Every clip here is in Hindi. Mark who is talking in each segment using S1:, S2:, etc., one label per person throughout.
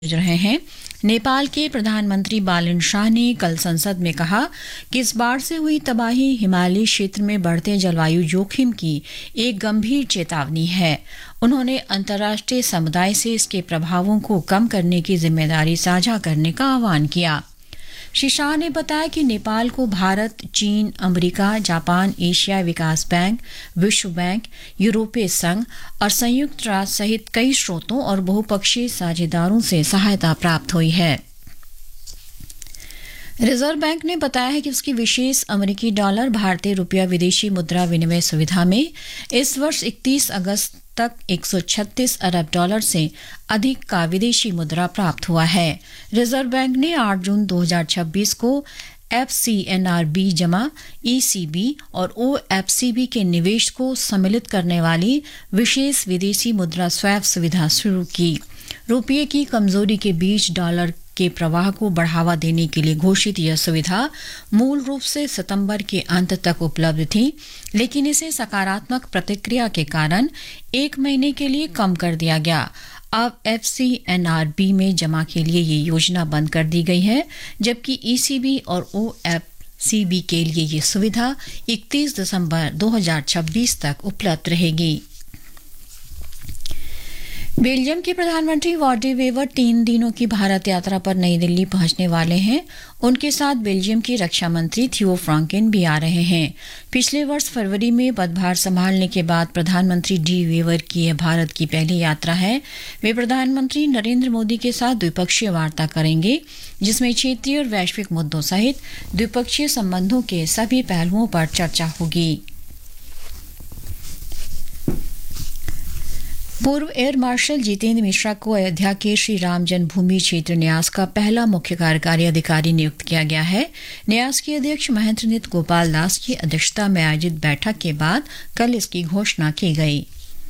S1: रहे हैं। नेपाल के प्रधानमंत्री बालन शाह ने कल संसद में कहा कि इस बाढ़ से हुई तबाही हिमालयी क्षेत्र में बढ़ते जलवायु जोखिम की एक गंभीर चेतावनी है। उन्होंने अंतर्राष्ट्रीय समुदाय से इसके प्रभावों को कम करने की जिम्मेदारी साझा करने का आह्वान किया। श्री शाह ने बताया कि नेपाल को भारत, चीन, अमेरिका, जापान, एशियाई विकास बैंक, विश्व बैंक, यूरोपीय संघ और संयुक्त राष्ट्र सहित कई स्रोतों और बहुपक्षीय साझेदारों से सहायता प्राप्त हुई है। रिजर्व बैंक ने बताया है कि उसकी विशेष अमेरिकी डॉलर भारतीय रुपया विदेशी मुद्रा विनिमय सुविधा में इस वर्ष 31 अगस्त तक 136 अरब डॉलर से अधिक का विदेशी मुद्रा प्राप्त हुआ है। रिजर्व बैंक ने 8 जून 2026 को FCNRB जमा ECB और OFCB के निवेश को सम्मिलित करने वाली विशेष विदेशी मुद्रा स्वैप सुविधा शुरू की। रुपये की कमजोरी के बीच डॉलर के प्रवाह को बढ़ावा देने के लिए घोषित यह सुविधा मूल रूप से सितंबर के अंत तक उपलब्ध थी, लेकिन इसे सकारात्मक प्रतिक्रिया के कारण 1 महीने के लिए कम कर दिया गया। अब FCNRB में जमा के लिए ये योजना बंद कर दी गई है, जबकि ECB और OFCB के लिए ये सुविधा 31 दिसंबर 2026 तक उपलब्ध रहेगी। बेल्जियम के प्रधानमंत्री वॉडी वेवर 3 दिनों की भारत यात्रा पर नई दिल्ली पहुंचने वाले हैं। उनके साथ बेल्जियम की रक्षा मंत्री थियो फ्रांकेन भी आ रहे हैं। पिछले वर्ष फरवरी में पदभार संभालने के बाद प्रधानमंत्री डी वेवर की यह भारत की पहली यात्रा है। वे प्रधानमंत्री नरेंद्र मोदी के साथ द्विपक्षीय वार्ता करेंगे, जिसमें क्षेत्रीय और वैश्विक मुद्दों सहित द्विपक्षीय संबंधों के सभी पहलुओं पर चर्चा होगी। पूर्व एयर मार्शल जितेंद्र मिश्रा को अयोध्या के श्री राम जन्मभूमि क्षेत्र न्यास का पहला मुख्य कार्यकारी अधिकारी नियुक्त किया गया है। न्यास के अध्यक्ष महेंद्रनाथ गोपाल दास की अध्यक्षता में आयोजित बैठक के बाद कल इसकी घोषणा की गई।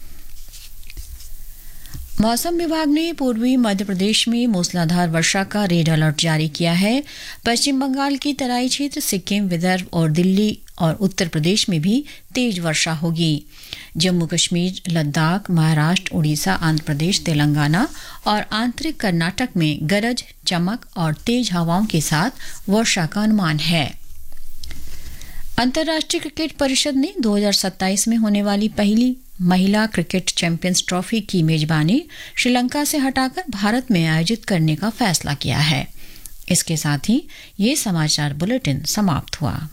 S1: मौसम विभाग ने पूर्वी मध्य प्रदेश में मूसलाधार वर्षा का रेड अलर्ट जारी किया है। पश्चिम बंगाल की तराई क्षेत्र, सिक्किम, विदर्भ और दिल्ली और उत्तर प्रदेश में भी तेज वर्षा होगी। जम्मू कश्मीर, लद्दाख, महाराष्ट्र, उड़ीसा, आंध्र प्रदेश, तेलंगाना और आंतरिक कर्नाटक में गरज, चमक और तेज हवाओं के साथ वर्षा का अनुमान है। अंतर्राष्ट्रीय क्रिकेट परिषद ने 2027 में होने वाली पहली महिला क्रिकेट चैंपियंस ट्रॉफी की मेजबानी श्रीलंका से हटाकर भारत में आयोजित करने का फैसला किया है। इसके साथ ही ये समाचार बुलेटिन समाप्त हुआ।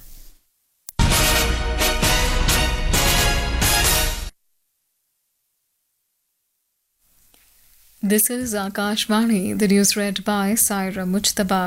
S2: This is Akashvani, the news read by Saira Mujtaba.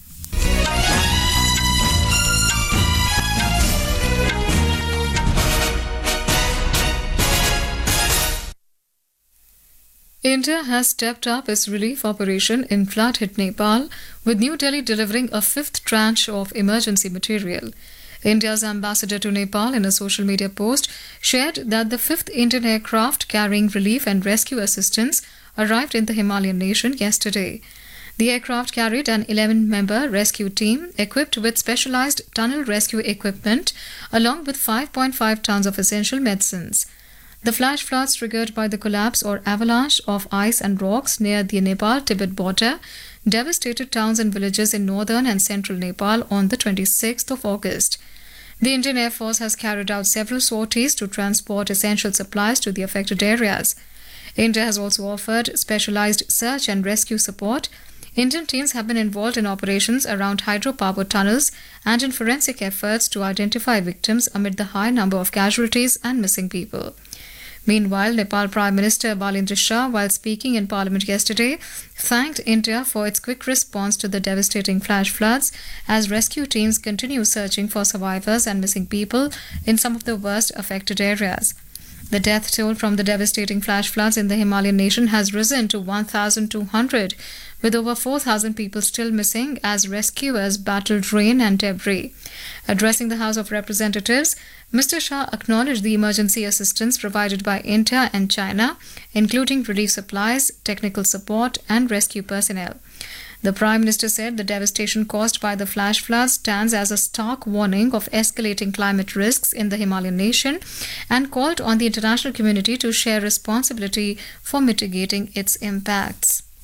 S2: India has stepped up its relief operation in flood-hit Nepal, with New Delhi delivering a 5th tranche of emergency material. India's ambassador to Nepal, in a social media post, shared that the 5th Indian aircraft carrying relief and rescue assistance arrived in the Himalayan nation yesterday. The aircraft carried an 11-member rescue team equipped with specialized tunnel rescue equipment, along with 5.5 tons of essential medicines. The flash floods triggered by the collapse or avalanche of ice and rocks near the Nepal-Tibet border devastated towns and villages in northern and central Nepal on the 26th of August. The Indian Air Force has carried out several sorties to transport essential supplies to the affected areas. India has also offered specialized search and rescue support. Indian teams have been involved in operations around hydropower tunnels and in forensic efforts to identify victims amid the high number of casualties and missing people. Meanwhile, Nepal Prime Minister Balendra Shah, while speaking in Parliament yesterday, thanked India for its quick response to the devastating flash floods as rescue teams continue searching for survivors and missing people in some of the worst affected areas. The death toll from the devastating flash floods in the Himalayan nation has risen to 1,200, with over 4,000 people still missing as rescuers battled rain and debris. Addressing the House of Representatives, Mr. Shah acknowledged the emergency assistance provided by India and China, including relief supplies, technical support, and rescue personnel. The Prime Minister said the devastation caused by the flash floods stands as a stark warning of escalating climate risks in the Himalayan nation and called on the international community to share responsibility for mitigating its impacts.